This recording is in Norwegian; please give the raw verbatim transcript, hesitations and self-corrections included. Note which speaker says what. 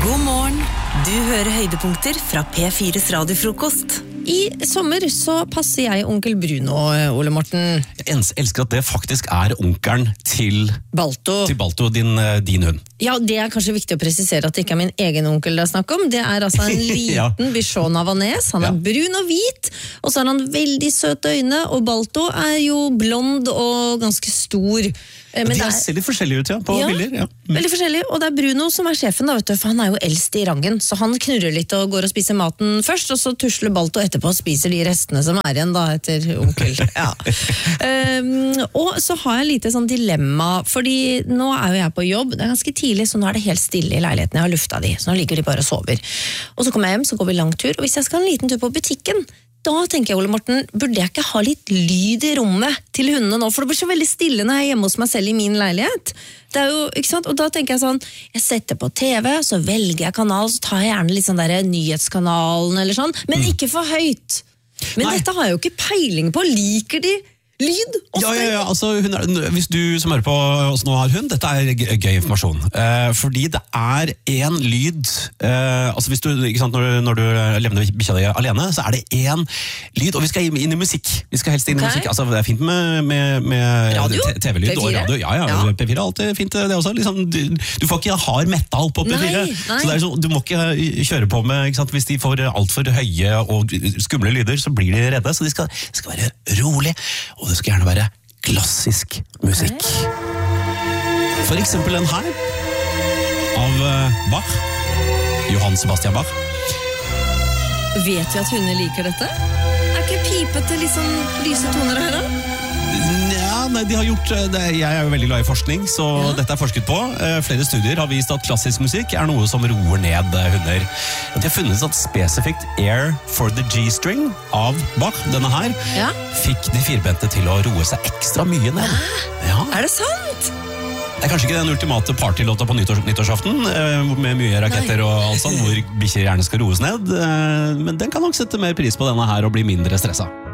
Speaker 1: God morgen, du hører høydepunkter fra P fires radiofrokost.
Speaker 2: I sommer så passer jeg onkel Bruno, Ole Morten.
Speaker 3: Jeg elsker at det faktisk er onkelen til
Speaker 2: Balto.
Speaker 3: Til Balto, din, din hund.
Speaker 2: Ja, det er kanskje viktig å presisere at det ikke er min egen onkel det er snakk om. Det er altså en liten
Speaker 3: Ja.
Speaker 2: bichon havanes. Han er
Speaker 3: Ja.
Speaker 2: brun og hvit, og så har han veldig søte øyne, og Balto er jo blond og ganske stor. Eh, Men
Speaker 3: De
Speaker 2: det er-
Speaker 3: ser litt forskjellige ut, ja, på
Speaker 2: Ja,
Speaker 3: bilder. Ja. Mm.
Speaker 2: veldig forskjellig, og det er Bruno som er sjefen da, vet du, for han er jo eldst i rangen, så han knurrer litt og går og spiser maten først, og så tusler Balto etterpå og spiser de restene som er igjen da, etter onkel. Ja. um, og så har jeg lite sånn dilemma, fordi nå er jo jeg på jobb, det er ganske tidlig, så nå er det helt stille i leiligheten, jeg har lufta de, så nå ligger de bare og sover. Og så kommer jeg hjem, så går vi lang tur, og hvis jeg skal ha en liten tur på butikken, da tenker jeg, Ole Morten, burde jeg ikke ha litt lyd i rommet til hundene nå? For det blir så veldig stille når jeg er hjemme hos meg selv i min leilighet. Det er jo, ikke sant? Og da tenker jeg sånn, jeg setter på T V, så velger jeg kanal, så tar jeg gjerne litt sånn der nyhetskanalen eller sånn, men
Speaker 3: Mm.
Speaker 2: ikke for høyt. Men
Speaker 3: Nei.
Speaker 2: dette har jeg jo ikke peiling på. Liker de lyd? Og
Speaker 3: Ja, ja,
Speaker 2: støy?
Speaker 3: ja, altså hun er, hvis du som hører på oss nå har hund, dette er gøy, gøy informasjon. Eh, fordi det er en lyd, eh, altså hvis du, ikke sant, når, du- når du levner bikkja di alene, så er det en lyd, og vi skal inn i musikk. Vi skal helst inn i
Speaker 2: Ok.
Speaker 3: musikk. Altså det er fint med, med, med
Speaker 2: Radio?
Speaker 3: t- T V-lyd
Speaker 2: P
Speaker 3: og
Speaker 2: fire?
Speaker 3: radio. Ja, ja,
Speaker 2: Ja.
Speaker 3: P fire er alltid fint det også. Liksom, du, du får ikke hard metal på P fire.
Speaker 2: Nei, nei.
Speaker 3: Så det er så, du må ikke kjøre på med, ikke sant, hvis de får alt for høye og skumle lyder, så blir de redde. Så de skal, det skal være rolig, og det skal gjerne være klassisk musikk. For eksempel den her, av eh, Bach, Johann Sebastian Bach.
Speaker 2: Vet vi at hunder liker dette? Er ikke pipete liksom lyse toner her da?
Speaker 3: Ja, nei, de har gjort, eh, det, jeg er jo veldig glad i forskning, så
Speaker 2: Ja.
Speaker 3: dette er forsket på. Eh, Flere studier har vist at klassisk musikk er noe som roer ned eh, hunder. De har funnet at spesifikt Air for the G-string av Bach, denne her,
Speaker 2: Ja.
Speaker 3: fikk de firbente til å roe seg ekstra mye ned. Ja.
Speaker 2: Er det sant?
Speaker 3: Det er kanskje ikke den ultimate partylåta på nyttårs, nyttårsaften, eh, med mye raketter og alt sånt, hvor bikkjer gjerne skal roes ned, eh, men den kan nok sette mer pris på denne her og bli mindre stressa.